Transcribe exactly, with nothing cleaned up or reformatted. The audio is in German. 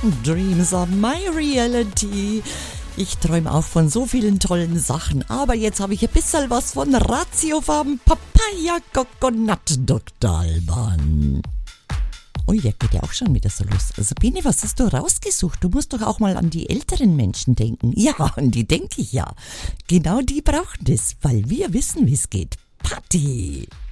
Dreams are my reality. Ich träume auch von so vielen tollen Sachen, aber jetzt habe ich ein bisschen was von Ratio vom Papaya Coconut, Doktor Alban. Ui, der geht ja auch schon wieder so los. Also Bene, was hast du rausgesucht? Du musst doch auch mal an die älteren Menschen denken. Ja, an die denke ich ja. Genau die brauchen das, weil wir wissen, wie es geht. Party!